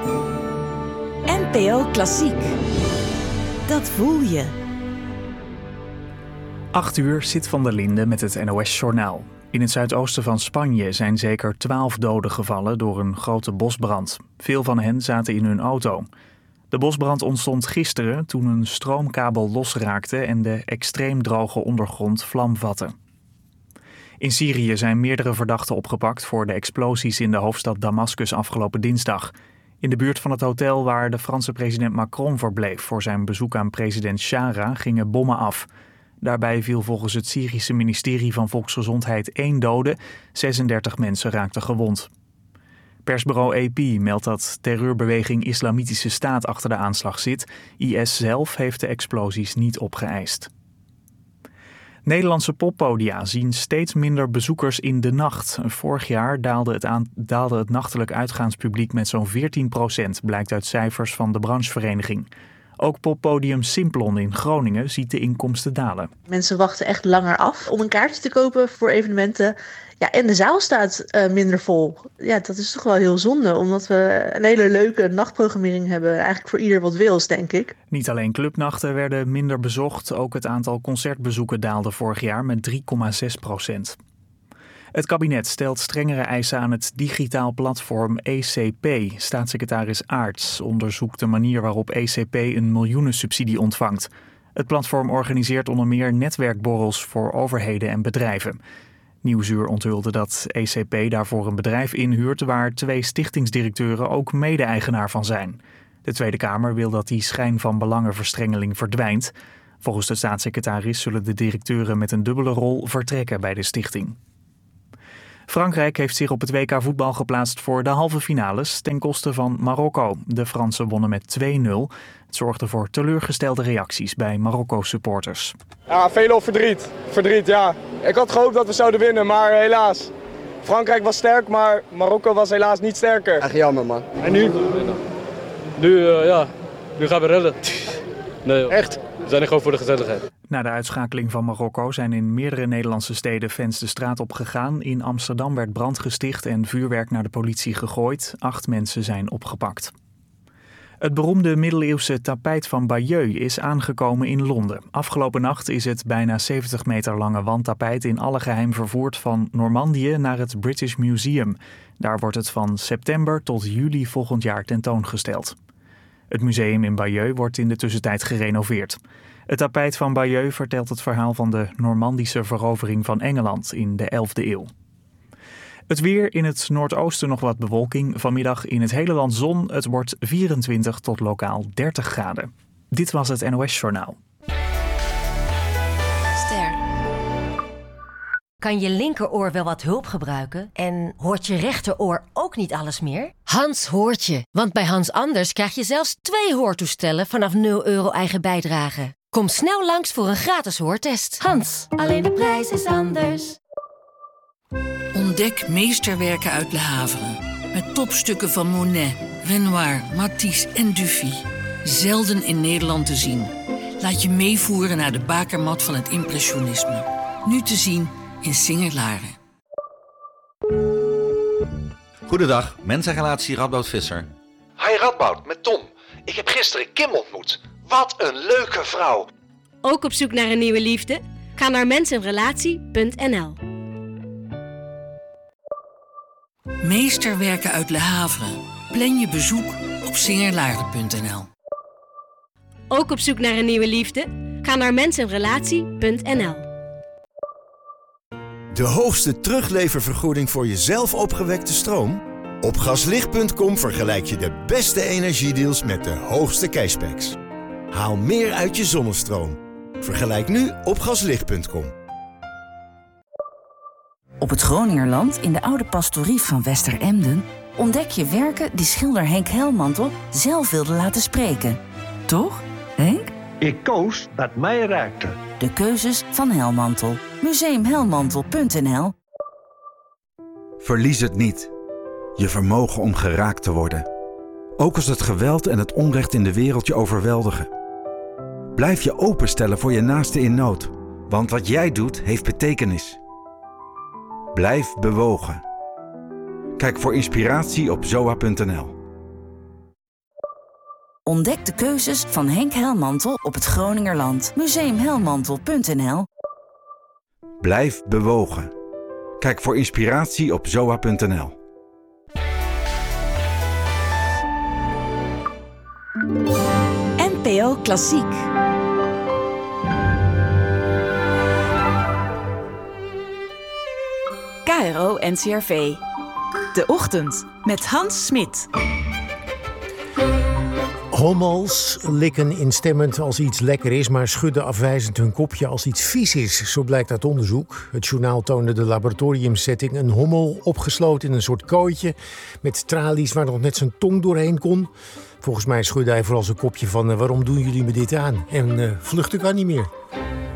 NPO Klassiek. Dat voel je. 8:00 Sid van der Linde met het NOS-journaal. In het zuidoosten van Spanje zijn zeker 12 doden gevallen door een grote bosbrand. Veel van hen zaten in hun auto. De bosbrand ontstond gisteren toen een stroomkabel losraakte en de extreem droge ondergrond vlam vatte. In Syrië zijn meerdere verdachten opgepakt voor de explosies in de hoofdstad Damascus afgelopen dinsdag. In de buurt van het hotel waar de Franse president Macron verbleef voor zijn bezoek aan president Chara gingen bommen af. Daarbij viel volgens het Syrische ministerie van Volksgezondheid 1 dode, 36 mensen raakten gewond. Persbureau AP meldt dat terreurbeweging Islamitische Staat achter de aanslag zit. IS zelf heeft de explosies niet opgeëist. Nederlandse poppodia zien steeds minder bezoekers in de nacht. Vorig jaar daalde het nachtelijk uitgaanspubliek met zo'n 14%, blijkt uit cijfers van de branchevereniging. Ook poppodium Simplon in Groningen ziet de inkomsten dalen. Mensen wachten echt langer af om een kaartje te kopen voor evenementen. Ja, en de zaal staat minder vol. Ja, dat is toch wel heel zonde, omdat we een hele leuke nachtprogrammering hebben. Eigenlijk voor ieder wat wils, denk ik. Niet alleen clubnachten werden minder bezocht. Ook het aantal concertbezoeken daalde vorig jaar met 3,6%. Het kabinet stelt strengere eisen aan het digitaal platform ECP. Staatssecretaris Aarts onderzoekt de manier waarop ECP een miljoenensubsidie ontvangt. Het platform organiseert onder meer netwerkborrels voor overheden en bedrijven. Nieuwsuur onthulde dat ECP daarvoor een bedrijf inhuurt waar 2 stichtingsdirecteuren ook mede-eigenaar van zijn. De Tweede Kamer wil dat die schijn van belangenverstrengeling verdwijnt. Volgens de staatssecretaris zullen de directeuren met een dubbele rol vertrekken bij de stichting. Frankrijk heeft zich op het WK voetbal geplaatst voor de halve finales ten koste van Marokko. De Fransen wonnen met 2-0. Het zorgde voor teleurgestelde reacties bij Marokko-supporters. Ja, veel verdriet. Verdriet, ja. Ik had gehoopt dat we zouden winnen, maar helaas. Frankrijk was sterk, maar Marokko was helaas niet sterker. Echt jammer, man. En nu? Nu gaan we redden. Nee, echt? We zijn er gewoon voor de gezelligheid. Na de uitschakeling van Marokko zijn in meerdere Nederlandse steden fans de straat op gegaan. In Amsterdam werd brand gesticht en vuurwerk naar de politie gegooid. 8 mensen zijn opgepakt. Het beroemde middeleeuwse tapijt van Bayeux is aangekomen in Londen. Afgelopen nacht is het bijna 70 meter lange wandtapijt in alle geheim vervoerd van Normandië naar het British Museum. Daar wordt het van september tot juli volgend jaar tentoongesteld. Het museum in Bayeux wordt in de tussentijd gerenoveerd. Het tapijt van Bayeux vertelt het verhaal van de Normandische verovering van Engeland in de 11e eeuw. Het weer: in het noordoosten nog wat bewolking. Vanmiddag in het hele land zon. Het wordt 24 tot lokaal 30 graden. Dit was het NOS-journaal. Ster. Kan je linkeroor wel wat hulp gebruiken? En hoort je rechteroor ook niet alles meer? Hans hoort je. Want bij Hans Anders krijg je zelfs 2 hoortoestellen vanaf €0 eigen bijdrage. Kom snel langs voor een gratis hoortest. Hans, alleen de prijs is anders. Ontdek meesterwerken uit Le Havre. Met topstukken van Monet, Renoir, Matisse en Dufy. Zelden in Nederland te zien. Laat je meevoeren naar de bakermat van het impressionisme. Nu te zien in Singer-Laren. Goedendag, mensenrelatie Radboud Visser. Hi Radboud, met Tom. Ik heb gisteren Kim ontmoet. Wat een leuke vrouw. Ook op zoek naar een nieuwe liefde? Ga naar mensenrelatie.nl. Meesterwerken uit Le Havre. Plan je bezoek op singerlaren.nl. Ook op zoek naar een nieuwe liefde? Ga naar mensenrelatie.nl. De hoogste terugleververgoeding voor je zelf opgewekte stroom? Op gaslicht.com vergelijk je de beste energiedeals met de hoogste cashbacks. Haal meer uit je zonnestroom. Vergelijk nu op gaslicht.com. Op het Groningerland, in de oude pastorie van Westeremden, ontdek je werken die schilder Henk Helmantel zelf wilde laten spreken. Toch, Henk? Ik koos wat mij raakte. De keuzes van Helmantel. Museumhelmantel.nl. Verlies het niet. Je vermogen om geraakt te worden. Ook als het geweld en het onrecht in de wereld je overweldigen. Blijf je openstellen voor je naaste in nood. Want wat jij doet, heeft betekenis. Blijf bewogen. Kijk voor inspiratie op zoa.nl. Ontdek de keuzes van Henk Helmantel op het Groningerland. Museumhelmantel.nl. Blijf bewogen. Kijk voor inspiratie op zoa.nl. NPO Klassiek. KRO NCRV. De Ochtend met Hans Smit. Hommels likken instemmend als iets lekker is, maar schudden afwijzend hun kopje als iets vies is. Zo blijkt uit onderzoek. Het journaal toonde de laboratoriumsetting een hommel opgesloten in een soort kooitje met tralies waar nog net zijn tong doorheen kon. Volgens mij schudde hij vooral zijn kopje van waarom doen jullie me dit aan? En vluchten kan niet meer.